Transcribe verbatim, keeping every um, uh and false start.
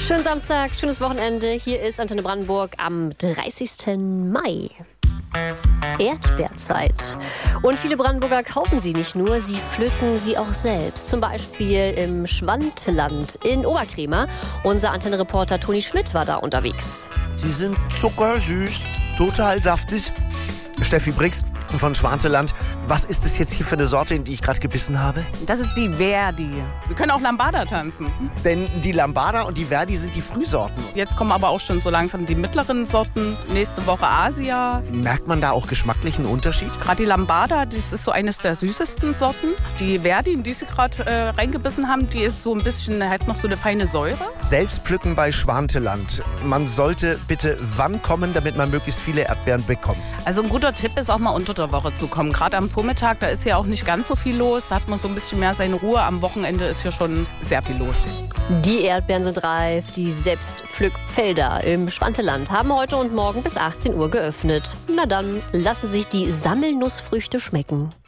Schönen Samstag, schönes Wochenende. Hier ist Antenne Brandenburg am dreißigsten Mai. Erdbeerzeit. Und viele Brandenburger kaufen sie nicht nur, sie pflücken sie auch selbst. Zum Beispiel im Schwantland in Oberkrämer. Unser Antenne-Reporter Toni Schmidt war da unterwegs. Sie sind zuckersüß, total saftig. Steffi Brix von Schwanteland. Was ist das jetzt hier für eine Sorte, in die ich gerade gebissen habe? Das ist die Verdi. Wir können auch Lambada tanzen. Denn die Lambada und die Verdi sind die Frühsorten. Jetzt kommen aber auch schon so langsam die mittleren Sorten. Nächste Woche Asia. Merkt man da auch geschmacklichen Unterschied? Gerade die Lambada, das ist so eines der süßesten Sorten. Die Verdi, in die Sie gerade äh, reingebissen haben, die ist so ein bisschen, hat noch so eine feine Säure. Selbst pflücken bei Schwanteland. Man sollte bitte wann kommen, damit man möglichst viele Erdbeeren bekommt? Also ein guter Tipp ist auch mal unter der Woche zu kommen. Gerade am Vormittag, da ist ja auch nicht ganz so viel los. Da hat man so ein bisschen mehr seine Ruhe. Am Wochenende ist ja schon sehr viel los. Die Erdbeeren sind reif. Die Selbstpflückfelder im Schwanteland haben heute und morgen bis achtzehn Uhr geöffnet. Na dann, lassen sich die Sammelnussfrüchte schmecken.